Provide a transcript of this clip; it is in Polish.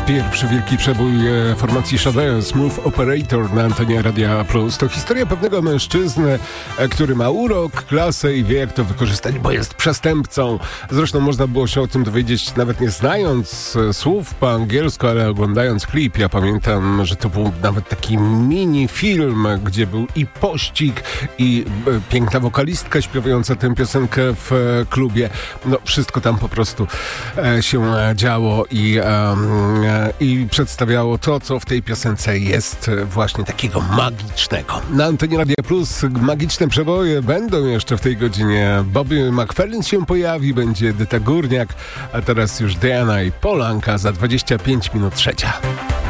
Pierwszy wielki przebój formacji Shadow, Smooth Operator na antenie Radia Plus. To historia pewnego mężczyzny, który ma urok, klasę i wie, jak to wykorzystać, bo jest przestępcą. Zresztą można było się o tym dowiedzieć, nawet nie znając słów po angielsku, ale oglądając klip. Ja pamiętam, że to był nawet taki mini film, gdzie był i pościg, i piękna wokalistka śpiewająca tę piosenkę w klubie. No, wszystko tam po prostu się działo i przedstawiało to, co w tej piosence jest właśnie takiego magicznego. Na antenie Radia Plus magiczne przeboje będą jeszcze w tej godzinie. Bobby McFerrin się pojawi, będzie Edyta Górniak, a teraz już Diana i Polanka za 25 minut trzecia.